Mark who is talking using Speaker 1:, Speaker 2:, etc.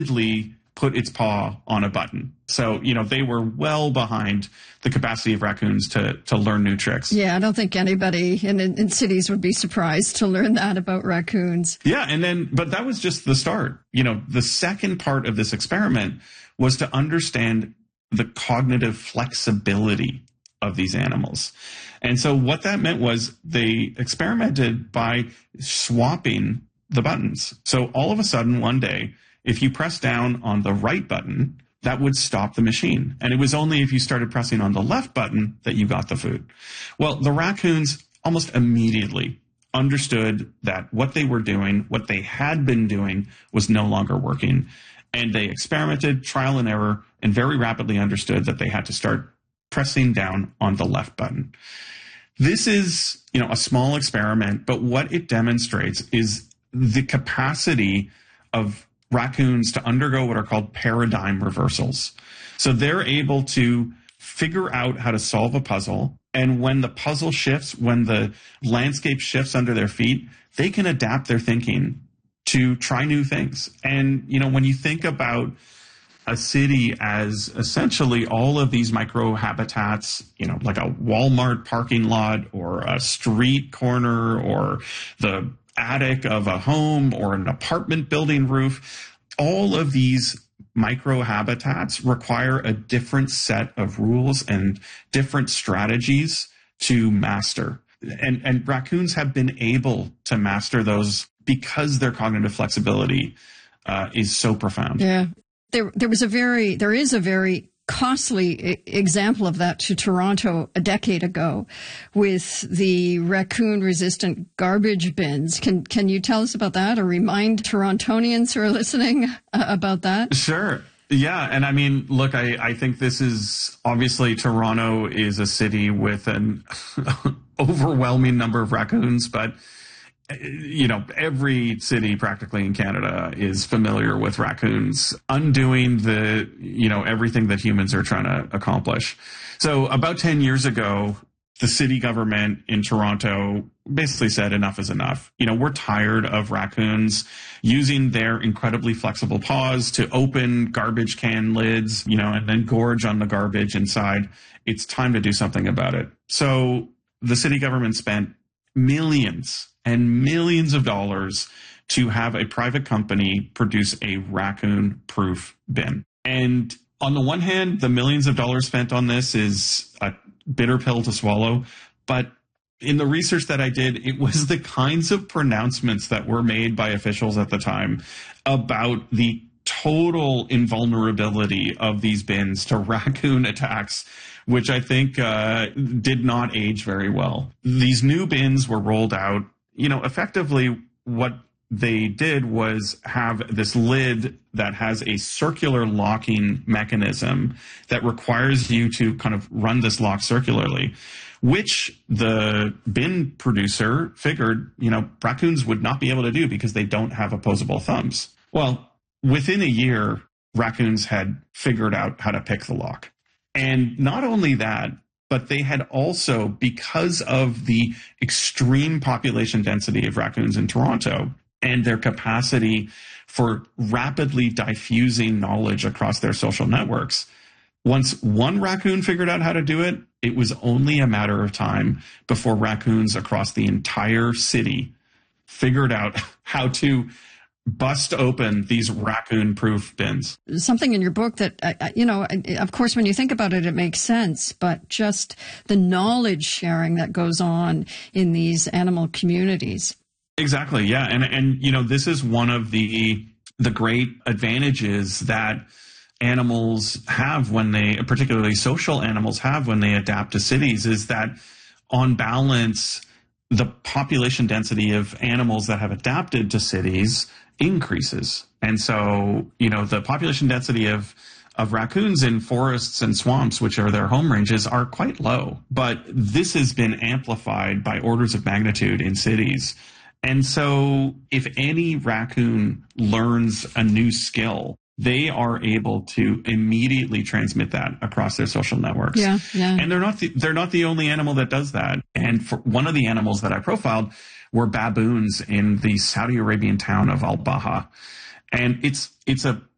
Speaker 1: put its paw on a button. So, they were well behind the capacity of raccoons to learn new tricks.
Speaker 2: Yeah, I don't think anybody in cities would be surprised to learn that about raccoons.
Speaker 1: Yeah, but that was just the start. The second part of this experiment was to understand the cognitive flexibility of these animals. And so what that meant was they experimented by swapping the buttons. So all of a sudden, one day, if you press down on the right button, that would stop the machine. And it was only if you started pressing on the left button that you got the food. Well, the raccoons almost immediately understood that what they were doing, what they had been doing, was no longer working. And they experimented, trial and error, and very rapidly understood that they had to start pressing down on the left button. This is, a small experiment, but what it demonstrates is the capacity of raccoons to undergo what are called paradigm reversals. So they're able to figure out how to solve a puzzle. And when the puzzle shifts, when the landscape shifts under their feet, they can adapt their thinking to try new things. And, when you think about a city as essentially all of these micro habitats, like a Walmart parking lot or a street corner or the attic of a home or an apartment building roof, all of these micro habitats require a different set of rules and different strategies to master. And raccoons have been able to master those because their cognitive flexibility is so profound.
Speaker 2: Yeah. There is a very costly example of that to Toronto a decade ago with the raccoon-resistant garbage bins. Can you tell us about that or remind Torontonians who are listening about that?
Speaker 1: Sure. Yeah. And I mean, look, I think this is obviously Toronto is a city with an overwhelming number of raccoons, but every city practically in Canada is familiar with raccoons undoing everything that humans are trying to accomplish. So about 10 years ago, the city government in Toronto basically said enough is enough. We're tired of raccoons using their incredibly flexible paws to open garbage can lids, and then gorge on the garbage inside. It's time to do something about it. So the city government spent millions and millions of dollars to have a private company produce a raccoon-proof bin. And on the one hand, the millions of dollars spent on this is a bitter pill to swallow. But in the research that I did, it was the kinds of pronouncements that were made by officials at the time about the total invulnerability of these bins to raccoon attacks, which I think did not age very well. These new bins were rolled out. Effectively what they did was have this lid that has a circular locking mechanism that requires you to kind of run this lock circularly, which the bin producer figured, raccoons would not be able to do because they don't have opposable thumbs. Well, within a year, raccoons had figured out how to pick the lock. And not only that, but they had also, because of the extreme population density of raccoons in Toronto and their capacity for rapidly diffusing knowledge across their social networks, once one raccoon figured out how to do it, it was only a matter of time before raccoons across the entire city figured out how to bust open these raccoon-proof bins.
Speaker 2: Something in your book that, of course, when you think about it, it makes sense, but just the knowledge sharing that goes on in these animal communities.
Speaker 1: Exactly, yeah. And this is one of the great advantages that animals have when they, particularly social animals have when they adapt to cities, is that on balance, the population density of animals that have adapted to cities increases. And so, the population density of raccoons in forests and swamps, which are their home ranges, are quite low. But this has been amplified by orders of magnitude in cities. And so if any raccoon learns a new skill, they are able to immediately transmit that across their social networks.
Speaker 2: Yeah.
Speaker 1: And they're not the only animal that does that. And for one of the animals that I profiled were baboons in the Saudi Arabian town of Al Baha. And it's a